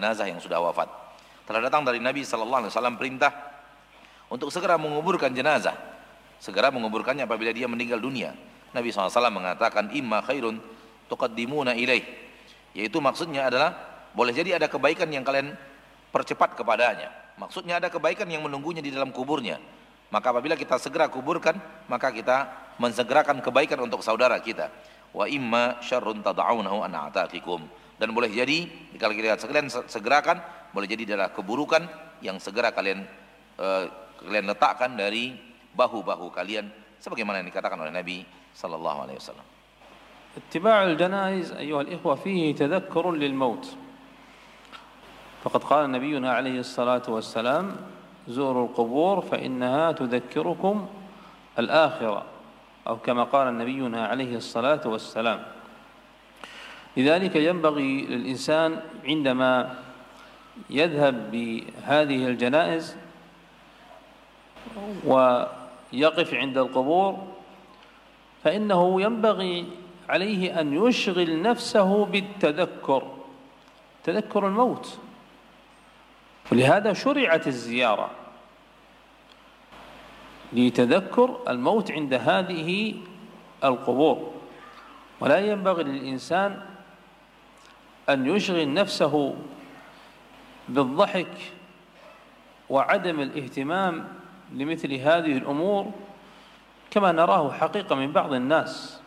jenazah yang sudah wafat. Telah datang dari Nabi sallallahu alaihi wasallam perintah untuk segera menguburkan jenazah, segera menguburkannya apabila dia meninggal dunia. Nabi SAW mengatakan imma khairun tuqaddimuna ilaih, yaitu maksudnya adalah boleh jadi ada kebaikan yang kalian percepat kepadanya. Maksudnya ada kebaikan yang menunggunya di dalam kuburnya. Maka apabila kita segera kuburkan, maka kita mensegerakan kebaikan untuk saudara kita. Wa imma syarrun tad'aunahu an a'taqikum, dan boleh jadi kalau kita sekalian segerakan, boleh jadi adalah keburukan yang segera kalian letakkan dari bahu-bahu kalian, sebagaimana yang dikatakan oleh Nabi sallallahu alaihi wasallam. اتباع الجنائز أيها الإخوة فيه تذكر للموت، فقد قال نبينا عليه الصلاة والسلام زوروا القبور فإنها تذكركم الآخرة، أو كما قال نبينا عليه الصلاة والسلام. لذلك ينبغي للإنسان عندما يذهب بهذه الجنائز ويقف عند القبور فإنه ينبغي عليه أن يشغل نفسه بالتذكر، تذكر الموت. ولهذا شرعت الزيارة لتذكر الموت عند هذه القبور، ولا ينبغي للإنسان أن يشغل نفسه بالضحك وعدم الاهتمام لمثل هذه الأمور كما نراه حقيقة من بعض الناس.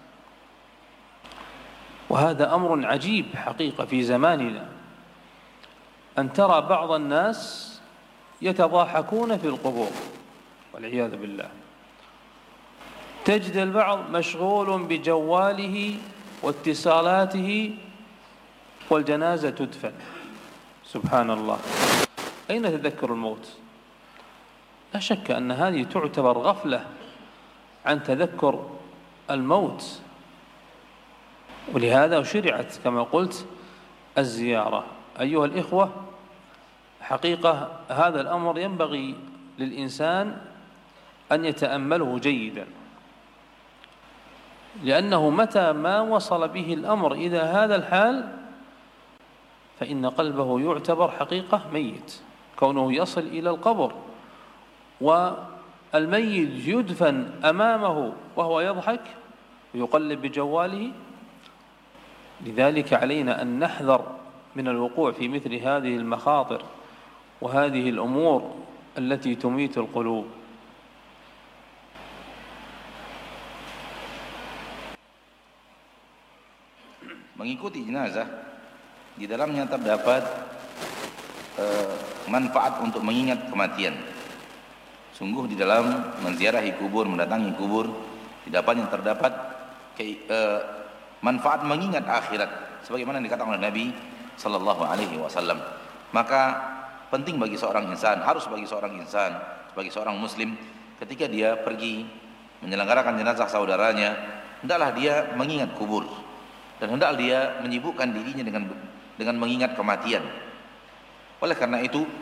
وهذا أمر عجيب حقيقة في زماننا، أن ترى بعض الناس يتضاحكون في القبور والعياذ بالله. تجد البعض مشغول بجواله واتصالاته والجنازة تدفن. سبحان الله، أين تذكر الموت؟ لا شك أن هذه تعتبر غفلة عن تذكر الموت، ولهذا شرعت كما قلت الزيارة. أيها الإخوة، حقيقة هذا الأمر ينبغي للإنسان أن يتأمله جيدا، لأنه متى ما وصل به الأمر إلى هذا الحال فإن قلبه يعتبر حقيقة ميت، كونه يصل إلى القبر والميت يدفن أمامه وهو يضحك ويقلب بجواله. لذلك علينا أن نحذر من الوقوع في مثل هذه المخاطر وهذه الأمور التي تميت القلوب. Mengikuti jenazah di dalamnya terdapat manfaat untuk mengingat kematian. Sungguh di dalam menziarahi kubur, mendatangi kubur, di dalamnya terdapat manfaat mengingat akhirat, sebagaimana dikatakan oleh Nabi sallallahu alaihi wasallam. Maka penting bagi seorang insan, harus bagi seorang insan, bagi seorang muslim, ketika dia pergi menyelenggarakan jenazah saudaranya, hendaklah dia mengingat kubur, dan hendaklah dia menyibukkan dirinya dengan mengingat kematian. Oleh karena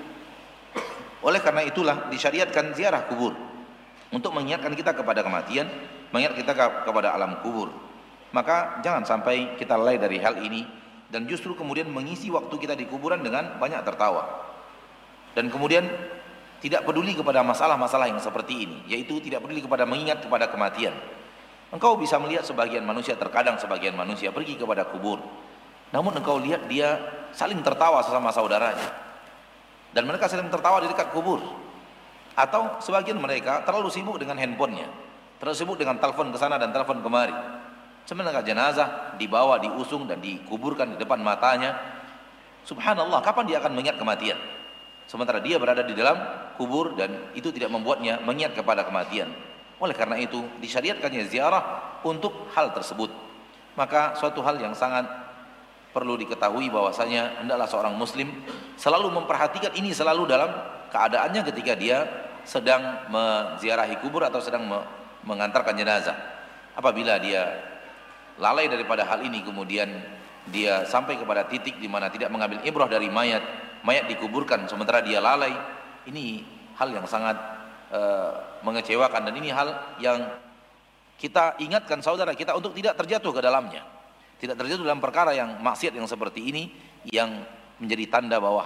itulah disyariatkan ziarah kubur untuk mengingatkan kita kepada kematian, mengingat kita kepada alam kubur. Maka jangan sampai kita lalai dari hal ini dan justru kemudian mengisi waktu kita di kuburan dengan banyak tertawa, dan kemudian tidak peduli kepada masalah-masalah yang seperti ini, yaitu tidak peduli kepada mengingat kepada kematian. Engkau bisa melihat sebagian manusia, terkadang sebagian manusia pergi kepada kubur, namun engkau lihat dia saling tertawa sesama saudaranya, dan mereka saling tertawa di dekat kubur. Atau sebagian mereka terlalu sibuk dengan handphonenya, terlalu sibuk dengan telepon ke sana dan telepon kemari, sementara jenazah dibawa, diusung dan dikuburkan di depan matanya. Subhanallah, kapan dia akan mengingat kematian? Sementara dia berada di dalam kubur dan itu tidak membuatnya mengingat kepada kematian. Oleh karena itu disyariatkannya ziarah untuk hal tersebut. Maka suatu hal yang sangat perlu diketahui bahwasanya hendaklah seorang muslim selalu memperhatikan ini, selalu dalam keadaannya ketika dia sedang menziarahi kubur atau sedang mengantarkan jenazah. Apabila dia lalai daripada hal ini, kemudian dia sampai kepada titik di mana tidak mengambil ibrah dari mayat dikuburkan sementara dia lalai, ini hal yang sangat mengecewakan, dan ini hal yang kita ingatkan saudara kita untuk tidak terjatuh ke dalamnya, tidak terjatuh dalam perkara yang maksiat yang seperti ini, yang menjadi tanda bahwa